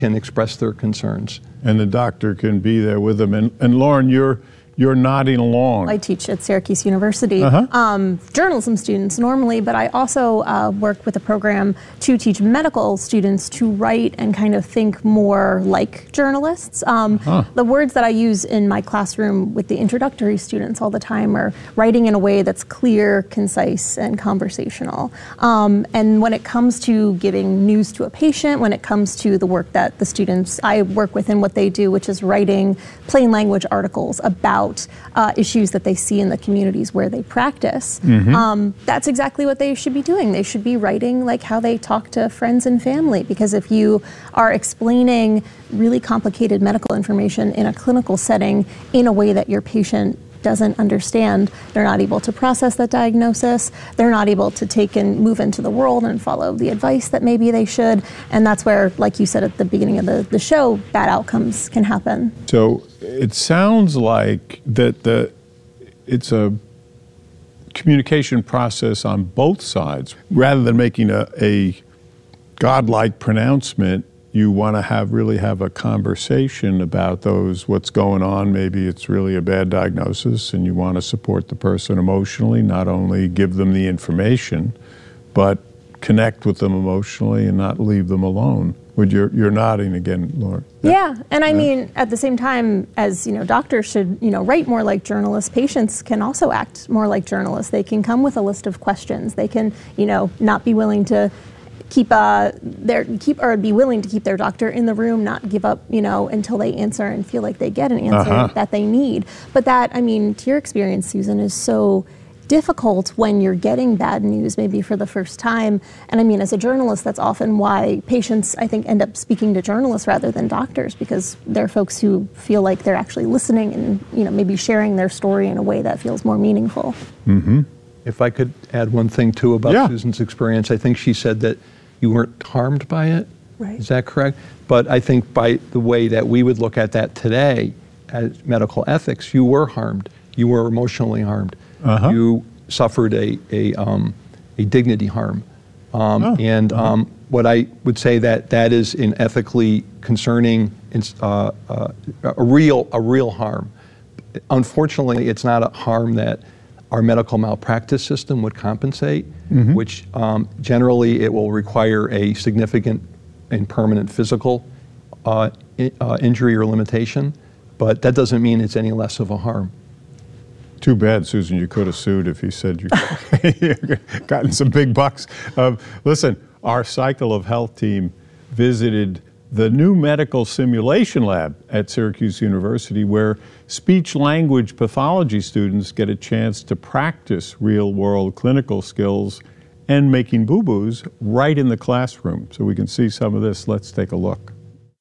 can express their concerns. And the doctor can be there with them. And Lauren, you're nodding along. I teach at Syracuse University, journalism students normally, but I also work with a program to teach medical students to write and kind of think more like journalists. The words that I use in my classroom with the introductory students all the time are writing in a way that's clear, concise, and conversational. And when it comes to giving news to a patient, when it comes to the work that the students I work with and what they do, which is writing plain language articles about issues that they see in the communities where they practice. That's exactly what they should be doing. They should be writing like how they talk to friends and family, because if you are explaining really complicated medical information in a clinical setting in a way that your patient doesn't understand, they're not able to process that diagnosis, they're not able to take and move into the world and follow the advice that maybe they should, and that's where, like you said at the beginning of the show, bad outcomes can happen. So it sounds like that it's a communication process on both sides. Rather than making a godlike pronouncement, you want to really have a conversation about what's going on. Maybe it's really a bad diagnosis and you want to support the person emotionally, not only give them the information, but connect with them emotionally and not leave them alone. You're nodding again, Lauren. Yeah, and I mean, at the same time, as doctors should, write more like journalists, patients can also act more like journalists. They can come with a list of questions. They can, not be willing to be willing to keep their doctor in the room, not give up, until they answer and feel like they get an answer that they need. But that, to your experience, Susan, is so difficult when you're getting bad news, maybe for the first time. And as a journalist, that's often why patients, I think, end up speaking to journalists rather than doctors, because they're folks who feel like they're actually listening and, maybe sharing their story in a way that feels more meaningful. If I could add one thing, too, about Susan's experience, I think she said that you weren't harmed by it. Right. Is that correct? But I think by the way that we would look at that today as medical ethics, you were harmed. You were emotionally harmed. You suffered a dignity harm. What I would say that is an ethically concerning, a real harm. Unfortunately, it's not a harm that our medical malpractice system would compensate, which generally it will require a significant and permanent physical injury or limitation, but that doesn't mean it's any less of a harm. Too bad, Susan, you could have sued if you said you gotten some big bucks. Listen, our Cycle of Health team visited the new medical simulation lab at Syracuse University, where speech-language pathology students get a chance to practice real-world clinical skills and making boo-boos right in the classroom. So we can see some of this. Let's take a look.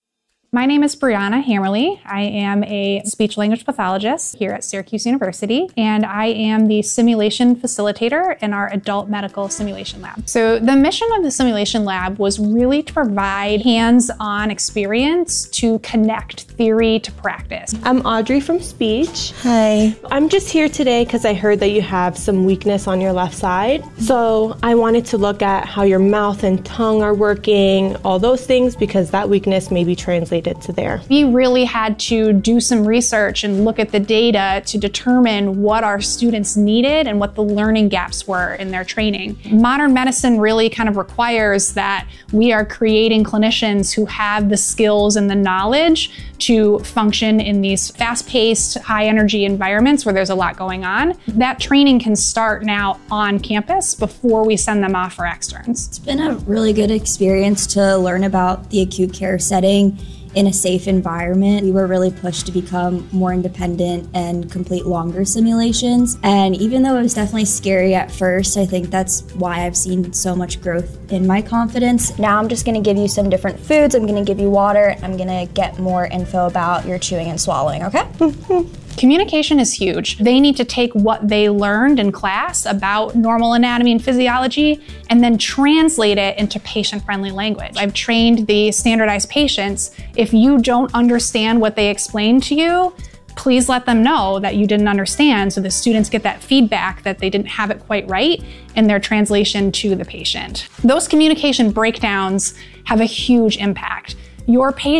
My name is Brianna Hammerly. I am a speech-language pathologist here at Syracuse University, and I am the simulation facilitator in our adult medical simulation lab. So the mission of the simulation lab was really to provide hands-on experience to connect theory to practice. I'm Audrey from speech. Hi. I'm just here today because I heard that you have some weakness on your left side. So I wanted to look at how your mouth and tongue are working, all those things, because that weakness may be translated to there. We really had to do some research and look at the data to determine what our students needed and what the learning gaps were in their training. Modern medicine really kind of requires that we are creating clinicians who have the skills and the knowledge to function in these fast-paced, high-energy environments where there's a lot going on. That training can start now on campus before we send them off for externs. It's been a really good experience to learn about the acute care setting in a safe environment. We were really pushed to become more independent and complete longer simulations. And even though it was definitely scary at first, I think that's why I've seen so much growth in my confidence. Now I'm just gonna give you some different foods. I'm gonna give you water. I'm gonna get more info about your chewing and swallowing, okay? Communication is huge. They need to take what they learned in class about normal anatomy and physiology and then translate it into patient-friendly language. I've trained the standardized patients. If you don't understand what they explained to you, please let them know that you didn't understand, so the students get that feedback that they didn't have it quite right in their translation to the patient. Those communication breakdowns have a huge impact. your patient